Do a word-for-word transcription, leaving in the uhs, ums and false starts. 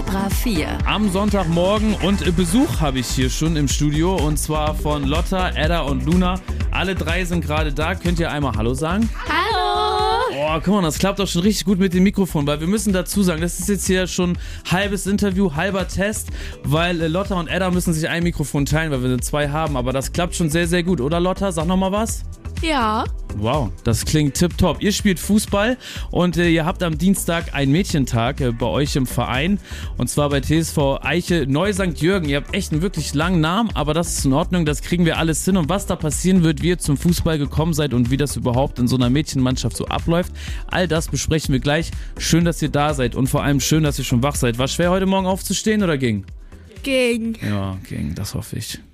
Vibra vier. Am Sonntagmorgen und Besuch habe ich hier schon im Studio und zwar von Lotta, Edda und Luna. Alle drei sind gerade da. Könnt ihr einmal Hallo sagen? Hallo! Oh, guck mal, das klappt doch schon richtig gut mit dem Mikrofon, weil wir müssen dazu sagen, das ist jetzt hier schon halbes Interview, halber Test, weil äh, Lotta und Edda müssen sich ein Mikrofon teilen, weil wir zwei haben, aber das klappt schon sehr, sehr gut, oder Lotta? Sag nochmal was. Ja. Wow, das klingt tipptopp. Ihr spielt Fußball und äh, ihr habt am Dienstag einen Mädchentag äh, bei euch im Verein und zwar bei T S V Eiche Neu-Sankt Jürgen. Ihr habt echt einen wirklich langen Namen, aber das ist in Ordnung, das kriegen wir alles hin und was da passieren wird, wie ihr zum Fußball gekommen seid und wie das überhaupt in so einer Mädchenmannschaft so abläuft, all das besprechen wir gleich. Schön, dass ihr da seid und vor allem schön, dass ihr schon wach seid. War schwer heute Morgen aufzustehen oder ging? Ging. Ja, ging, das hoffe ich.